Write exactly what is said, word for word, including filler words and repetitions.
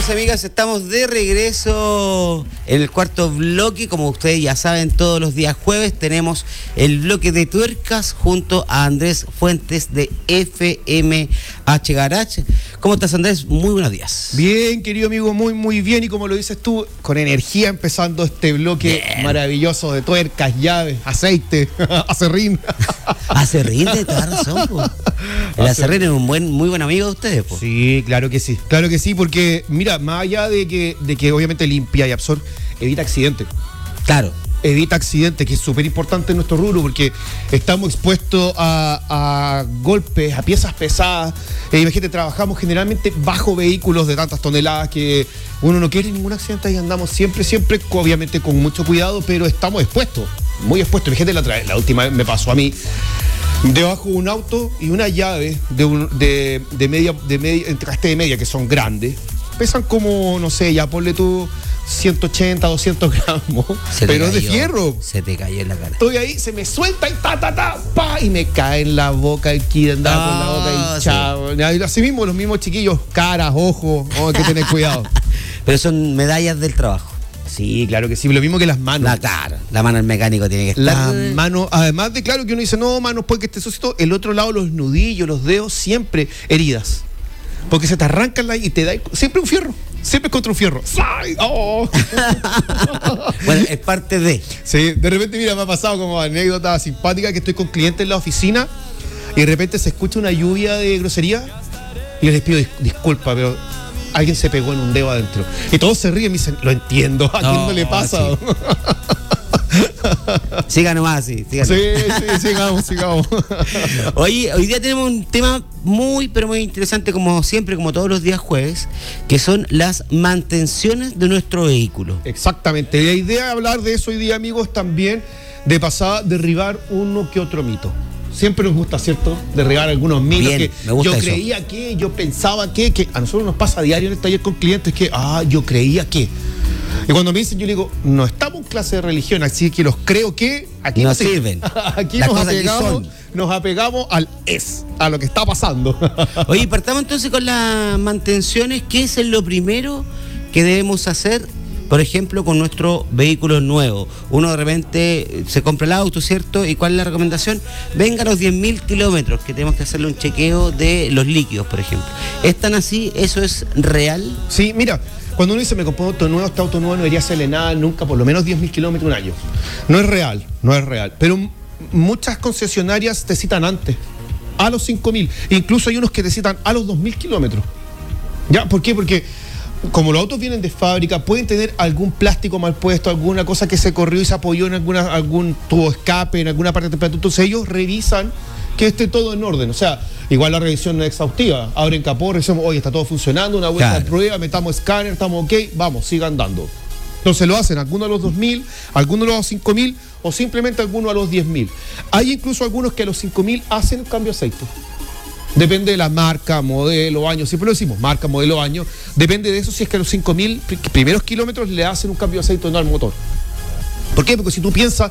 amigas, estamos de regreso en el cuarto bloque. Como ustedes ya saben, todos los días jueves tenemos el bloque de tuercas junto a Andrés Fuentes de F M H Garage. ¿Cómo estás, Andrés? Muy buenos días. Bien, querido amigo, muy muy bien, y como lo dices tú, con energía empezando este bloque bien maravilloso de tuercas, llaves, aceite, acerrín. Acerrín, de toda razón, po. El acerrín es un buen, muy buen amigo de ustedes, po. Sí, claro que sí, claro que sí, porque mira, más allá de que, de que obviamente limpia y absorbe, evita accidentes. Claro. Evita accidentes, que es súper importante en nuestro rubro, porque estamos expuestos a, a golpes, a piezas pesadas. Eh, imagínate, trabajamos generalmente bajo vehículos de tantas toneladas que uno no quiere ningún accidente y andamos siempre, siempre, obviamente con mucho cuidado, pero estamos expuestos, muy expuestos. Imagínate, la, la última vez me pasó a mí, debajo de un auto y una llave de, un, de, de media, de media, entraste de media, que son grandes, pesan como, no sé, ya ponle tú ciento ochenta, doscientos gramos, pero es de fierro. Se te cayó en la cara. Estoy ahí, se me suelta y ta, ta, ta, pa, y me cae en la boca el kid, andaba oh, con la boca hinchada. Sí. Así mismo, los mismos chiquillos, caras, ojos, oh, hay que tener cuidado. Pero son medallas del trabajo. Sí, claro que sí, lo mismo que las manos. La cara, la mano del mecánico tiene que estar. Las manos, además de, claro que uno dice, no, manos, puede que esté sucio, el otro lado, los nudillos, los dedos, siempre heridas. Porque se te arrancan la, y te da siempre un fierro. Siempre contra un fierro. ¡Oh! Bueno, es parte de. Sí, de repente, mira, me ha pasado como anécdota simpática que estoy con clientes en la oficina y de repente se escucha una lluvia de grosería y yo les pido dis- disculpa, pero alguien se pegó en un dedo adentro. Y todos se ríen y me dicen, lo entiendo, ¿a quién no, no le pasa? Sí. Siga nomás, sí. Siga sí, sí, sigamos, sigamos. Oye, hoy día tenemos un tema muy, pero muy interesante, como siempre, como todos los días jueves, que son las mantenciones de nuestro vehículo. Exactamente. La idea de hablar de eso hoy día, amigos, también de pasar, derribar uno que otro mito. Siempre nos gusta, ¿cierto? Derribar algunos mitos. Bien, que me gusta yo eso. Creía que, yo pensaba que, que a nosotros nos pasa a diario en el taller con clientes que, ah, yo creía que. Y cuando me dicen, yo le digo, no estamos en clase de religión, así que los creo que aquí no, no sirven. Aquí nos apegamos, nos apegamos al es, a lo que está pasando. Oye, partamos entonces con las mantenciones. ¿Qué es lo primero que debemos hacer, por ejemplo, con nuestro vehículo nuevo? Uno de repente se compra el auto, ¿cierto? ¿Y cuál es la recomendación? Venga a los diez mil kilómetros, que tenemos que hacerle un chequeo de los líquidos, por ejemplo. ¿Es tan así? ¿Eso es real? Sí, mira. Cuando uno dice, me compré un auto nuevo, este auto nuevo no debería hacerle nada nunca, por lo menos diez mil kilómetros, un año. No es real, no es real. Pero m- muchas concesionarias te citan antes, a los cinco mil. Incluso hay unos que te citan a los dos mil kilómetros. ¿Ya? ¿Por qué? Porque como los autos vienen de fábrica, pueden tener algún plástico mal puesto, alguna cosa que se corrió y se apoyó en alguna, algún tubo de escape, en alguna parte de temperatura. Entonces ellos revisan que esté todo en orden. O sea, igual la revisión no es exhaustiva. Abren capó, revisamos, oye, está todo funcionando, una vuelta claro. de prueba, metamos escáner, estamos ok, vamos, sigan dando. Entonces lo hacen algunos a los dos mil, algunos a los cinco mil o simplemente algunos a los diez mil. Hay incluso algunos que a los cinco mil hacen cambio de aceite. Depende de la marca, modelo, año. Siempre lo decimos, marca, modelo, año. Depende de eso si es que a los cinco mil primeros kilómetros le hacen un cambio de aceite o no al motor. ¿Por qué? Porque si tú piensas